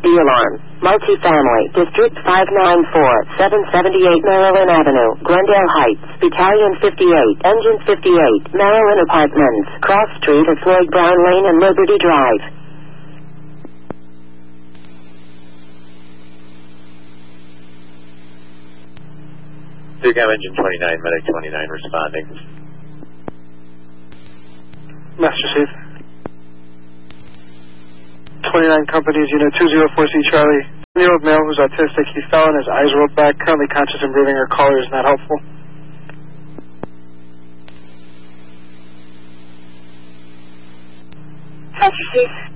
The alarm. Multifamily. District 594, 778 Maryland Avenue, Glendale Heights, Battalion 58, Engine 58, Maryland Apartments, Cross Street at Floyd Brown Lane and Liberty Drive. Decam Engine 29, Medic 29 responding. Master Chief. 29 companies, unit 204C Charlie. 10-year-old male who's autistic. He fell and his eyes rolled back. Currently conscious and breathing. Our caller is not helpful. Master Chief.